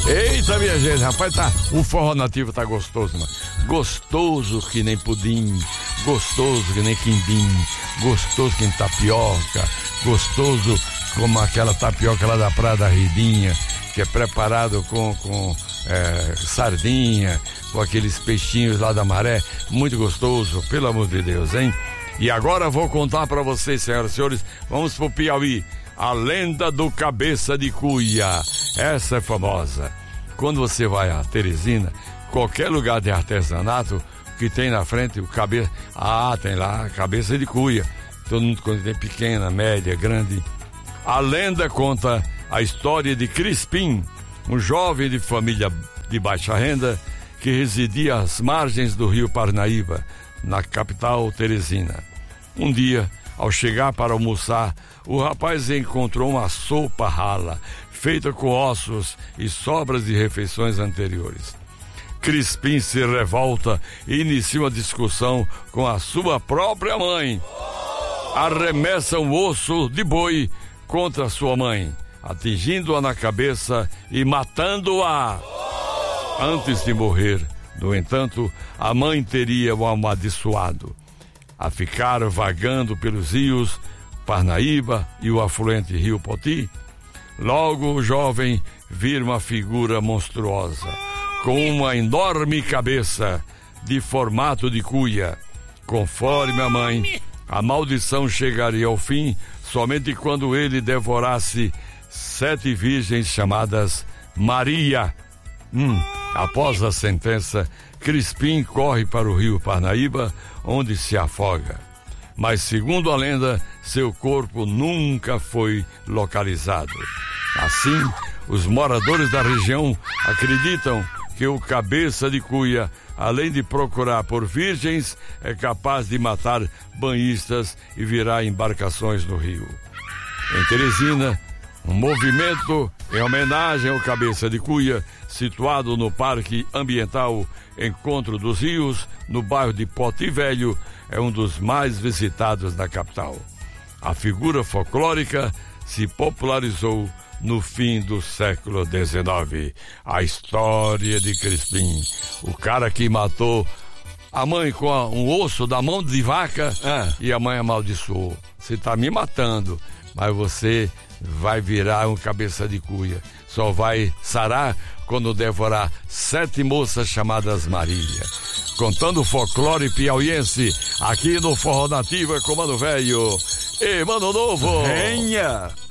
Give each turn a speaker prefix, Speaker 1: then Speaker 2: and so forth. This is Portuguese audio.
Speaker 1: Eita, minha gente, rapaz, o forró nativo tá gostoso, mano. Gostoso que nem pudim, gostoso que nem quindim, gostoso que nem tapioca, gostoso como aquela tapioca lá da Praia da Ridinha, que é preparado com sardinha, com aqueles peixinhos lá da maré, muito gostoso, pelo amor de Deus, hein? E agora vou contar pra vocês, senhoras e senhores, vamos pro Piauí, a lenda do Cabeça de Cuia. Essa é famosa. Quando você vai a Teresina, qualquer lugar de artesanato que tem na frente, o cabeça, tem lá a cabeça de cuia. Todo mundo tem pequena, média, grande. A lenda conta a história de Crispim, um jovem de família de baixa renda que residia às margens do rio Parnaíba, na capital Teresina. Um dia, ao chegar para almoçar, o rapaz encontrou uma sopa rala, feita com ossos e sobras de refeições anteriores. Crispim se revolta e inicia uma discussão com a sua própria mãe. Arremessa um osso de boi contra sua mãe, atingindo-a na cabeça e matando-a. Antes de morrer, no entanto, a mãe teria o amaldiçoado a ficar vagando pelos rios Parnaíba e o afluente rio Poti. Logo o jovem vira uma figura monstruosa, com uma enorme cabeça de formato de cuia. Conforme a mãe, a maldição chegaria ao fim somente quando ele devorasse 7 virgens chamadas Maria. Após a sentença, Crispim corre para o rio Parnaíba, onde se afoga. Mas, segundo a lenda, seu corpo nunca foi localizado. Assim, os moradores da região acreditam que o Cabeça de Cuia, além de procurar por virgens, é capaz de matar banhistas e virar embarcações no rio. Em Teresina, um movimento em homenagem ao Cabeça de Cuia, situado no Parque Ambiental Encontro dos Rios, no bairro de Poti Velho, é um dos mais visitados da capital. A figura folclórica se popularizou no fim do século XIX. A história de Crispim, o cara que matou a mãe com um osso da mão de vaca e a mãe amaldiçoou. Você está me matando, mas você vai virar um cabeça de cuia. Só vai sarar quando devorar 7 moças chamadas Maria. Contando o folclore piauiense, aqui no Forró Nativo é Comando Velho e Mano Novo.
Speaker 2: Venha!